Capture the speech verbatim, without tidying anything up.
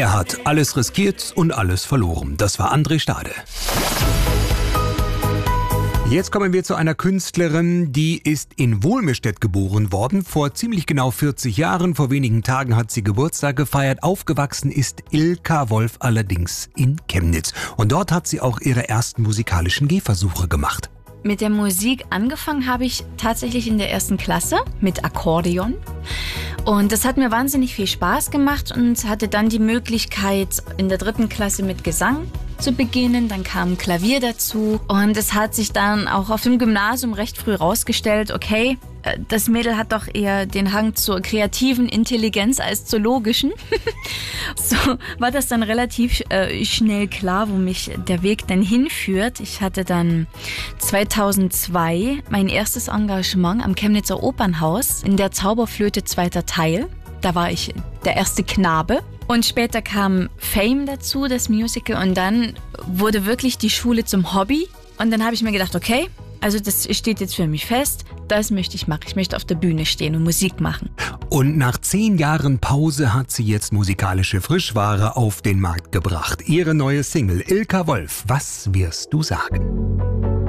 Er hat alles riskiert und alles verloren. Das war André Stade. Jetzt kommen wir zu einer Künstlerin, die ist in Wolmirstedt geboren worden, vor ziemlich genau vierzig Jahren. Vor wenigen Tagen hat sie Geburtstag gefeiert. Aufgewachsen ist Ilka Wolf allerdings in Chemnitz. Und dort hat sie auch ihre ersten musikalischen Gehversuche gemacht. Mit der Musik angefangen habe ich tatsächlich in der ersten Klasse mit Akkordeon. Und das hat mir wahnsinnig viel Spaß gemacht und hatte dann die Möglichkeit, in der dritten Klasse mit Gesang zu beginnen. Dann kam Klavier dazu und es hat sich dann auch auf dem Gymnasium recht früh rausgestellt, okay, das Mädel hat doch eher den Hang zur kreativen Intelligenz als zur logischen. So war das dann relativ äh, schnell klar, wo mich der Weg dann hinführt. Ich hatte dann zweitausendzwei mein erstes Engagement am Chemnitzer Opernhaus in der Zauberflöte zweiter Teil. Da war ich der erste Knabe. Und später kam Fame dazu, das Musical. Und dann wurde wirklich die Schule zum Hobby. Und dann habe ich mir gedacht, okay, also das steht jetzt für mich fest, das möchte ich machen. Ich möchte auf der Bühne stehen und Musik machen. Und nach zehn Jahren Pause hat sie jetzt musikalische Frischware auf den Markt gebracht. Ihre neue Single, Ilka Wolf, was wirst du sagen?